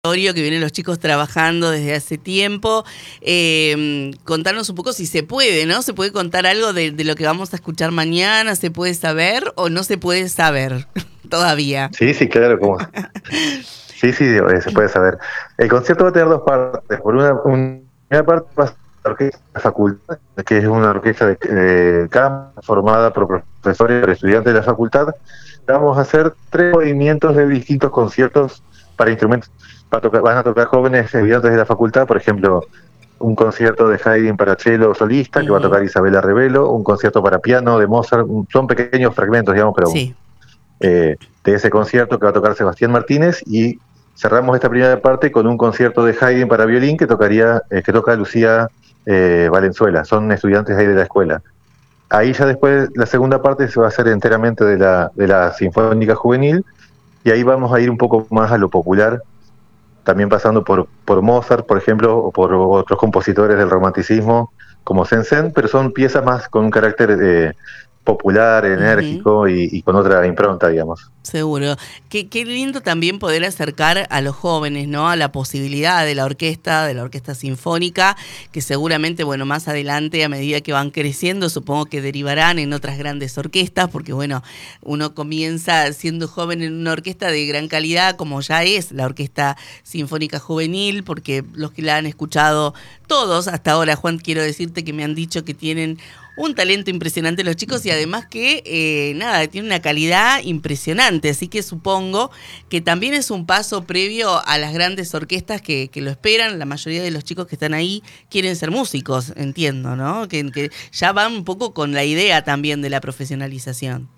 que vienen los chicos trabajando desde hace tiempo. Contarnos un poco si se puede, ¿no? ¿Se puede contar algo de lo que vamos a escuchar mañana? ¿Se puede saber o no se puede saber todavía? Sí, sí, claro, como sí, sí, se puede saber. El concierto va a tener dos partes. Por una parte va a ser la orquesta de la facultad, que es una orquesta de cámara formada por profesores y por estudiantes de la facultad. Vamos a hacer 3 movimientos de distintos conciertos para instrumentos. Van a tocar jóvenes estudiantes de la facultad, por ejemplo, un concierto de Haydn para cello solista, que va a tocar Isabela Rebelo, un concierto para piano de Mozart, son pequeños fragmentos, digamos, pero Sí. de ese concierto que va a tocar Sebastián Martínez, y cerramos esta primera parte con un concierto de Haydn para violín que toca Lucía Valenzuela. Son estudiantes ahí de la escuela. Ahí ya después la segunda parte se va a hacer enteramente de la Sinfónica Juvenil, y ahí vamos a ir un poco más a lo popular, también pasando por Mozart, por ejemplo, o por otros compositores del romanticismo como Saint-Saëns, pero son piezas más con un carácter popular, enérgico y con otra impronta, digamos. Seguro. Qué lindo también poder acercar a los jóvenes, ¿no? A la posibilidad de la orquesta sinfónica, que seguramente, bueno, más adelante, a medida que van creciendo, supongo que derivarán en otras grandes orquestas, porque, bueno, uno comienza siendo joven en una orquesta de gran calidad, como ya es la Orquesta Sinfónica Juvenil, porque los que la han escuchado todos hasta ahora, Juan, quiero decirte que me han dicho que tienen un talento impresionante los chicos y además que, tiene una calidad impresionante. Así que supongo que también es un paso previo a las grandes orquestas que lo esperan. La mayoría de los chicos que están ahí quieren ser músicos, entiendo, ¿no? Que ya van un poco con la idea también de la profesionalización.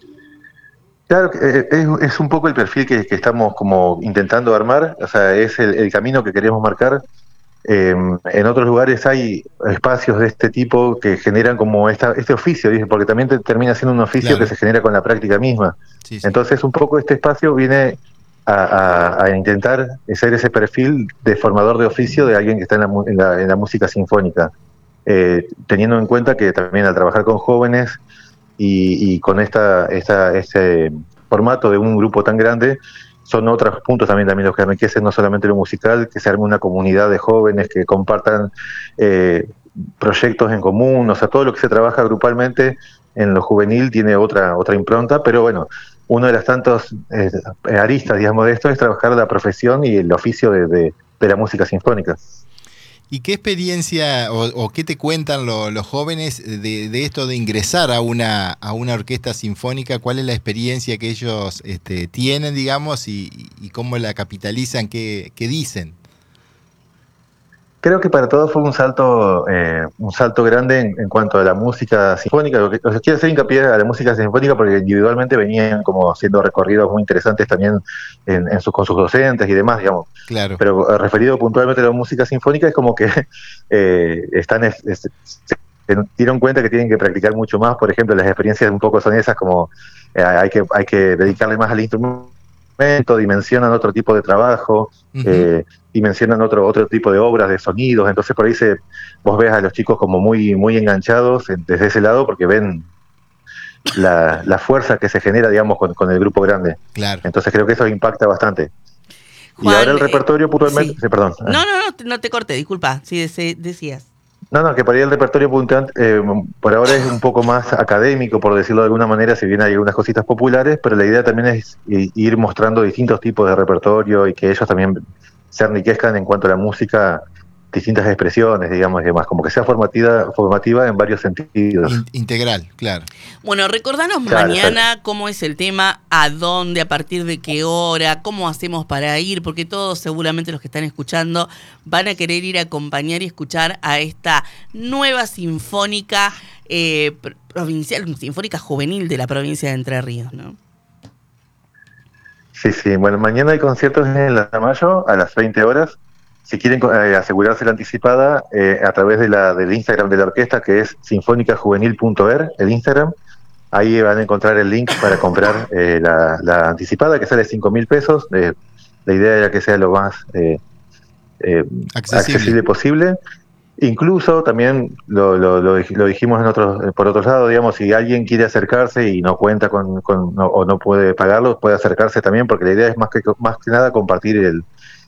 Claro, es un poco el perfil que estamos como intentando armar, o sea, es el camino que queremos marcar. En otros lugares hay espacios de este tipo que generan como este oficio, ¿dice? Porque también termina siendo un oficio que se genera con la práctica misma. Sí, sí. Entonces, un poco este espacio viene a intentar ser ese perfil de formador de oficio de alguien que está en la música sinfónica, teniendo en cuenta que también al trabajar con jóvenes y con este formato de un grupo tan grande, son otros puntos también los que enriquecen no solamente lo musical, que se arme una comunidad de jóvenes que compartan proyectos en común, o sea, todo lo que se trabaja grupalmente en lo juvenil tiene otra impronta, pero bueno, una de las tantas aristas, digamos, de esto es trabajar la profesión y el oficio de la música sinfónica. ¿Y qué experiencia o qué te cuentan los jóvenes de esto de ingresar a una orquesta sinfónica? ¿Cuál es la experiencia que ellos tienen, digamos, y cómo la capitalizan? ¿Qué dicen? Creo que para todos fue un salto grande en cuanto a la música sinfónica. Quiero hacer hincapié a la música sinfónica porque individualmente venían como haciendo recorridos muy interesantes también con sus docentes y demás, digamos. Claro. Pero referido puntualmente a la música sinfónica, es como que se dieron cuenta que tienen que practicar mucho más. Por ejemplo, las experiencias un poco son esas, como hay que dedicarle más al instrumento, dimensionan otro tipo de trabajo, dimensionan otro tipo de obras, de sonidos. Entonces por ahí vos ves a los chicos como muy, muy enganchados desde ese lado, porque ven la fuerza que se genera, digamos, con el grupo grande. Claro. Entonces creo que eso impacta bastante. Juan, y ahora el repertorio puntualmente... sí. Sí, perdón. No te corté, disculpa, sí decías. No, que por ahí el repertorio por ahora es un poco más académico, por decirlo de alguna manera, si bien hay algunas cositas populares, pero la idea también es ir mostrando distintos tipos de repertorio y que ellos también se enriquezcan en cuanto a la música, distintas expresiones, digamos, y demás, como que sea formativa en varios sentidos. Integral, claro. Bueno, recordanos mañana cómo es el tema, a dónde, a partir de qué hora, cómo hacemos para ir, porque todos seguramente los que están escuchando van a querer ir a acompañar y escuchar a esta nueva sinfónica provincial, sinfónica juvenil de la provincia de Entre Ríos, ¿no? Sí, bueno, mañana hay conciertos en la Mayo a las 20 horas. Si quieren asegurarse la anticipada, a través del Instagram de la orquesta, que es sinfonicajuvenil.er, el Instagram, ahí van a encontrar el link para comprar la anticipada, que sale 5.000 pesos. La idea era que sea lo más accesible posible. Incluso también lo dijimos por otros lados, digamos, si alguien quiere acercarse y no cuenta o no puede pagarlo, puede acercarse también, porque la idea es más que nada compartir